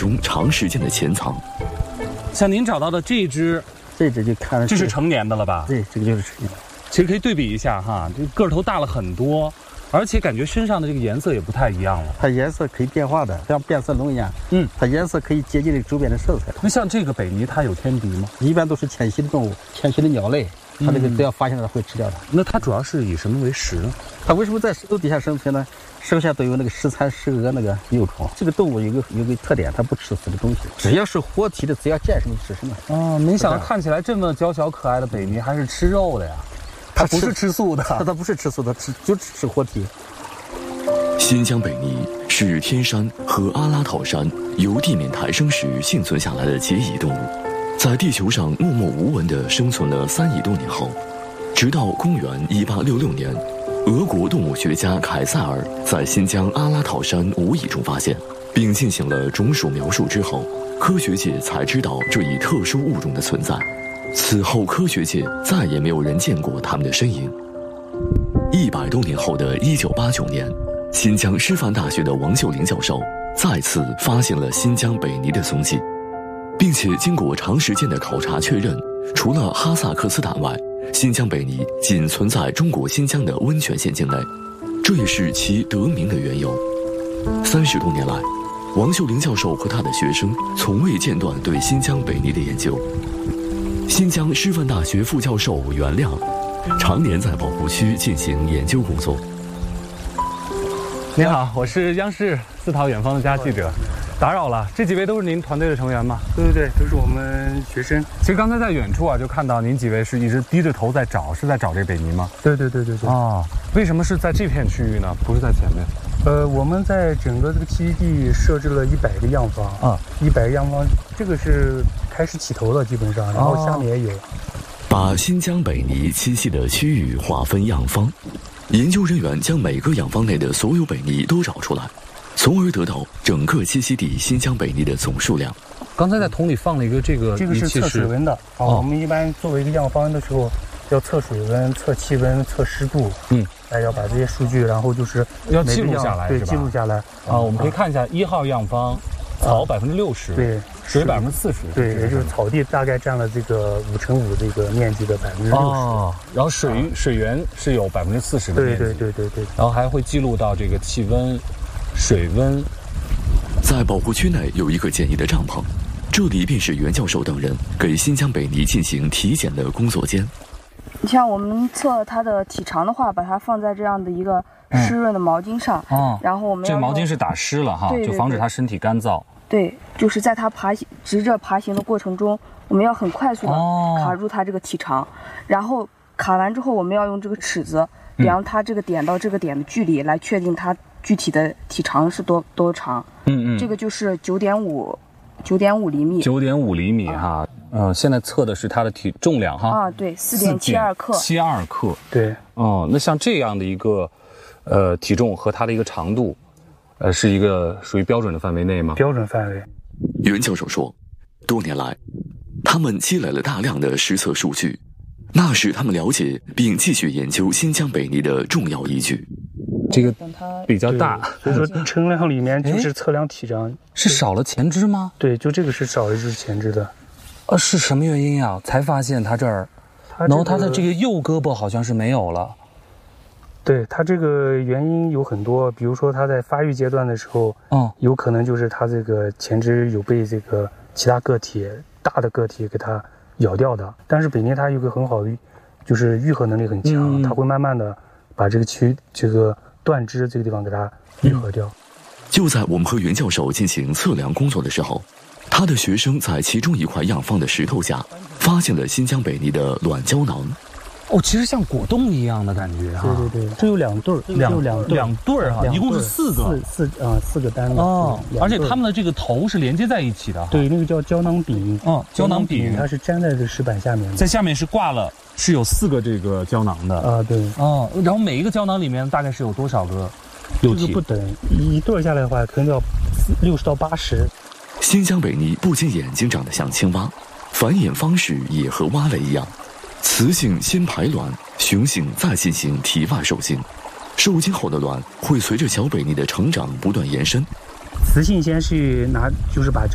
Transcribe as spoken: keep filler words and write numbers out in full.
中长时间的潜藏。 像您找到的这只， 这只就看着这是成年的了吧？ 对，这个就是成年的。 其实可以对比一下哈，这个头大了很多，而且感觉身上的这个颜色也不太一样了。 它颜色可以变化的，像变色龙一样。 嗯， 它颜色可以接近这周边的色彩。 那像这个北泥，它有天敌吗？ 一般都是迁徙的动物，迁徙的鸟类，它这个只要发现了会吃掉它。 那它主要是以什么为食呢？ 它为什么在石头底下生存呢？生下都有那个石蚕、石蛾那个幼虫。这个动物有个有个特点，它不吃死的东西，只要是活体的，只要见什么吃什么。 哦，没想到看起来这么娇小可爱的北泥还是吃肉的呀。它不是吃素的， 它它不是吃素的，吃就吃活体。 新疆北泥是天山和阿拉陶山由地面抬升时幸存下来的结蚁动物，在地球上默默无闻地生存了三亿多年后，直到公元一八六六年，俄国动物学家凯塞尔在新疆阿拉陶山无意中发现，并进行了种属描述之后，科学界才知道这一特殊物种的存在。此后，科学界再也没有人见过它们的身影。一百多年后的一九八九年，新疆师范大学的王秀玲教授再次发现了新疆北泥的踪迹，并且经过长时间的考察确认，除了哈萨克斯坦外，新疆北泥仅存在中国新疆的温泉县境内，这也是其得名的缘由。三十多年来，王秀玲教授和他的学生从未间断对新疆北泥的研究。新疆师范大学副教授袁亮常年在保护区进行研究工作。 您好，我是央视四套远方的家记者，打扰了。这几位都是您团队的成员吗？ 对对对，都是我们学生。 其实刚才在远处啊，就看到您几位是一直低着头在找，是在找这个北泥吗？ 对对对对对。 哦，为什么是在这片区域呢？不是在前面？ 呃，我们在整个这个栖息地设置了一百个样方啊， 一百个样方，这个是开始起头了，基本上，然后下面也有。 把新疆北泥栖息的区域划分样方，研究人员将每个样方内的所有北泥都找出来，从而得到整个栖息地新疆北泥的总数量。 刚才在桶里放了一个这个， 这个是测水温的啊。 哦、 我们一般作为一个样方的时候，要测水温、测气温、测湿度。 嗯。 哎，要把这些数据，然后就是要记录下来， 对，记录下来啊。我们可以看一下一号样方，草百分之六十， 对， 水百分之四十， 对，也就是草地大概占了这个五乘五这个面积的百分之六十。 哦，然后水水源是有百分之四十的面积， 对对对对对。 然后还会记录到这个气温、水温。 在保护区内有一个简易的帐篷，这里便是袁教授等人给新疆北泥进行体检的工作间。 你像我们测它的体长的话，把它放在这样的一个湿润的毛巾上， 嗯、 然后我们这毛巾是打湿了哈， 对对对， 就防止它身体干燥。 对，就是在它爬行直着爬行的过程中，我们要很快速的卡住它这个体长，哦、然后卡完之后，我们要用这个尺子量它这个点到这个点的距离，来确定它具体的体长是多多长。 嗯嗯， 这个就是九点五，九点五厘米。 九点五厘米哈。呃，现在测的是它的体重量哈。 啊，对，四点七二克。 七二克。 对。 哦，那像这样的一个，呃，体重和它的一个长度，呃，是一个属于标准的范围内吗？ 标准范围。 袁教授说，多年来，他们积累了大量的实测数据，那是他们了解并继续研究新疆北泥的重要依据。 这个比较大， 所以说称量里面就是测量体长。 是少了前肢吗？ 对，就这个是少了一只前肢的。 呃，是什么原因呀？才发现它这儿，然后它的这个右胳膊好像是没有了。 对，它这个原因有很多，比如说它在发育阶段的时候， 嗯， 有可能就是它这个前肢有被这个其他个体大的个体给它咬掉的。但是北泥它有个很好的，就是愈合能力很强，嗯、它会慢慢的把这个区这个断肢这个地方给它愈合掉。 就在我们和袁教授进行测量工作的时候，他的学生在其中一块样方的石头下发现了新疆北泥的卵胶囊。 哦，其实像果冻一样的感觉哈。 对对对，这有两对儿， 两两对两对儿哈，一共是四个， 四四啊四个单的哦，而且它们的这个头是连接在一起的。 对，那个叫胶囊柄。 嗯，胶囊柄它是粘在这石板下面的， 在下面是挂了，是有四个这个胶囊的啊。对。 哦，然后每一个胶囊里面大概是有多少个幼体？ 这个不等，一对下来的话，可能要六十到八十。 新疆北泥不仅眼睛长得像青蛙，繁衍方式也和蛙类一样，雌性先排卵，雄性再进行体外受精，受精后的卵会随着小北泥的成长不断延伸。 雌性先去拿，就是把